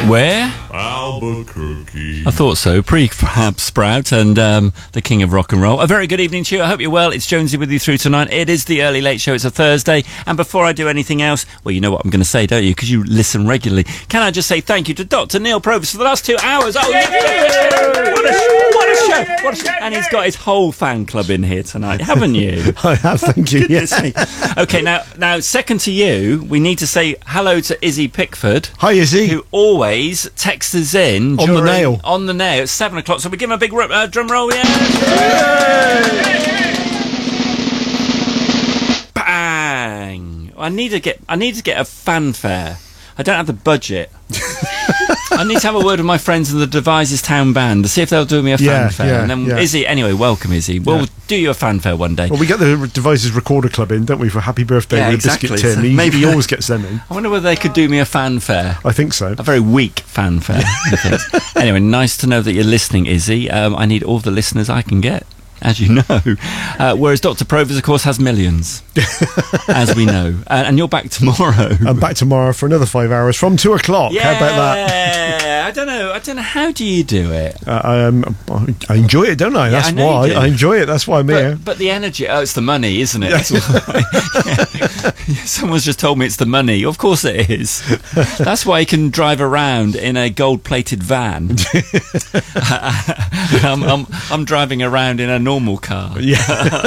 Where? Albuquerque. I thought so. Prefab Sprout and the king of rock and roll. A very good evening to you. I hope you're well. It's Jonesy with you through tonight. It is the Early Late Show. It's a Thursday. And before I do anything else, well, you know what I'm going to say, don't you? Because you listen regularly. Can I just say thank you to Dr. Neil Provis for the last 2 hours? Oh, what a show. What a show. And he's got his whole fan club in here tonight, haven't you? I have, thank you. Goodness me. Okay, now, second to you, we need to say hello to Izzy Pickford. Hi, Izzy. Who always texts us in On the nail. On the nail. It's 7 o'clock, so we give him a big drum roll, yeah? Bang! I need to get a fanfare. I don't have the budget. I need to have a word with my friends in the Devizes Town Band to see if they'll do me a fanfare. And then Izzy, anyway, welcome, Izzy. We'll do you a fanfare one day. Well, we get the Devizes Recorder Club in, don't we, for Happy Birthday with exactly. Biscuit Tim. Maybe he always gets them in. I wonder whether they could do me a fanfare. I think so. A very weak fanfare, I think. Anyway, nice to know that you're listening, Izzy. I need all the listeners I can get, as you know. Whereas Dr. Provis, of course, has millions, as we know. And you're back tomorrow. I'm back tomorrow for another 5 hours from 2 o'clock. Yeah, how about that? I don't know. How do you do it? I enjoy it, don't I? That's why. I enjoy it. That's why I'm here. But the energy, it's the money, isn't it? That's why. Someone's just told me it's the money. Of course it is. That's why you can drive around in a gold-plated van. I'm driving around in a normal car. Yeah.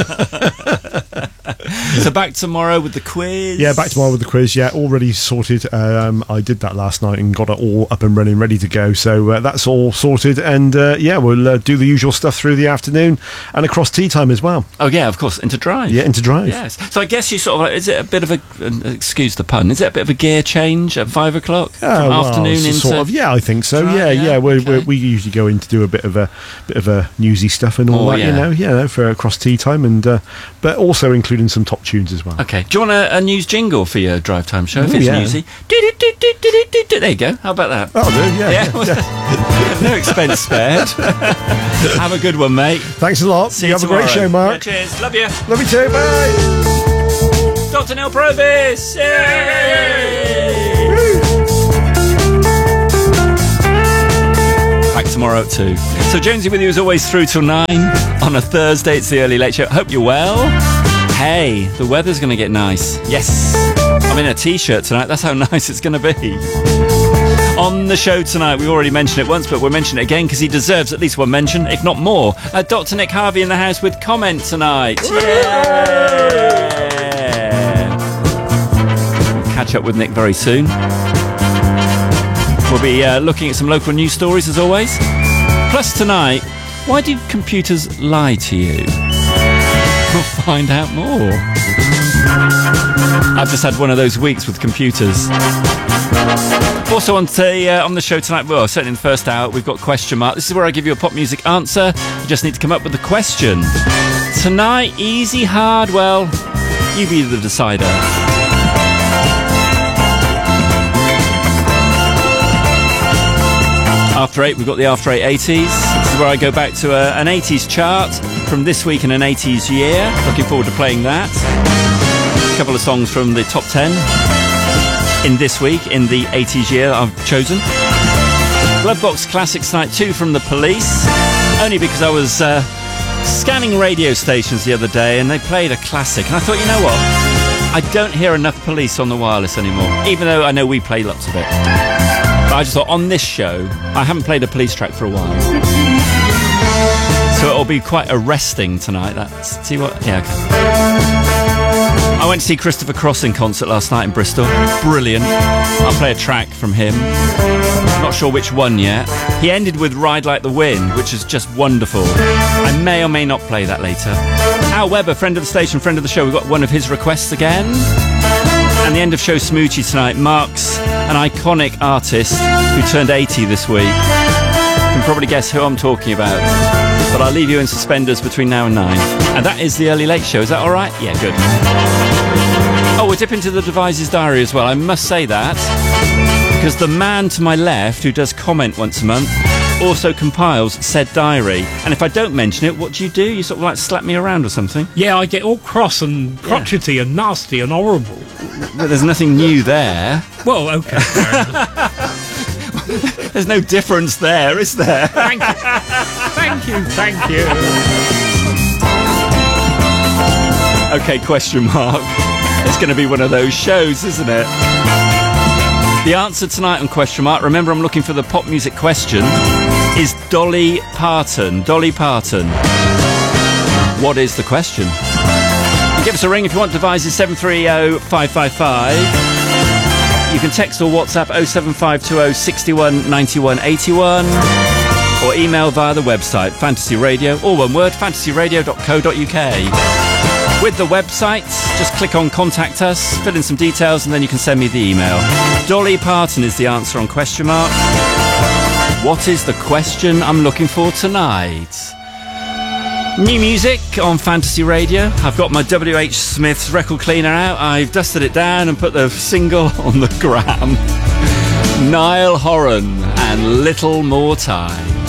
So back tomorrow with the quiz. Yeah, back tomorrow with the quiz. Yeah, already sorted. I did that last night and got it all up and running, ready to go. So that's all sorted. And we'll do the usual stuff through the afternoon and across tea time as well. Oh yeah, of course, into drive. Yeah, into drive. Yes. So I guess you sort of is it a bit of a excuse the pun? Is it a bit of a gear change at 5 o'clock afternoon into? Sort of. Yeah, I think so. Drive, yeah. Okay. We usually go in to do a bit of a newsy stuff and all that. Yeah. You know, for across tea time and but also including some top tunes as well. Okay. Do you want a news jingle for your drive time show? If it's newsy. There you go. How about that? That'll do. Yeah. No expense spared. Have a good one, mate. Thanks a lot. See you have tomorrow. a great show, Mark. Yeah, cheers. Love you. Love you too. Bye. Dr. Neil Provis. Yay! Back tomorrow at 2. So Jonesy with you as always through till 9 on a Thursday. It's the Early Late Show. Hope you're well. Hey, the weather's going to get nice. Yes. I'm in a t-shirt tonight. That's how nice it's going to be. On the show tonight, we already mentioned it once, but we'll mention it again because he deserves at least one mention, if not more. Dr. Nick Harvey in the house with comment tonight. Yeah. We'll catch up with Nick very soon. We'll be looking at some local news stories as always. Plus tonight, why do computers lie to you? We'll find out more. I've just had one of those weeks with computers. Also on the show tonight, well, certainly in the first hour, we've got Question Mark. This is where I give you a pop music answer. You just need to come up with the question. Tonight, easy, hard, well, you be the decider. After 8, we've got the After 8 80s. This is where I go back to an 80s chart from this week in an 80s year. Looking forward to playing that. A couple of songs from the top 10 in this week in the 80s year I've chosen. Glovebox Classics Night 2 from The Police. Only because I was scanning radio stations the other day and they played a classic. And I thought, you know what? I don't hear enough Police on the wireless anymore. Even though I know we play lots of it. But I just thought, on this show, I haven't played a Police track for a while. So it'll be quite arresting tonight. See what? Yeah, okay. I went to see Christopher Cross in concert last night in Bristol. Brilliant. I'll play a track from him. Not sure which one yet. He ended with Ride Like the Wind, which is just wonderful. I may or may not play that later. Al Weber, friend of the station, friend of the show. We've got one of his requests again. And the end of show Smoochie tonight marks an iconic artist who turned 80 this week. You can probably guess who I'm talking about. But I'll leave you in suspenders between now and 9. And that is the Early Late Show. Is that all right? Yeah, good. Oh, we'll dip into the Devizes Diary as well. I must say that. Because the man to my left, who does comment once a month, also compiles said diary. And if I don't mention it, what do? You sort of like slap me around or something? Yeah, I get all cross and crotchety and nasty and horrible. But there's nothing new there. Well, okay. There's no difference there, is there? Thank you. Thank you. Thank you. Okay, question mark. It's going to be one of those shows, isn't it? The answer tonight on question mark, remember I'm looking for the pop music question, is Dolly Parton. Dolly Parton. What is the question? Give us a ring if you want. Devices 730-555. You can text or WhatsApp 07520 61 91 81 or email via the website Fantasy Radio, all one word, fantasyradio.co.uk. With the website, just click on Contact Us, fill in some details, and then you can send me the email. Dolly Parton is the answer on question mark. What is the question I'm looking for tonight? New music on Fantasy Radio. I've got my W.H. Smith's record cleaner out. I've dusted it down and put the single on the gram. Niall Horan and Little More Time.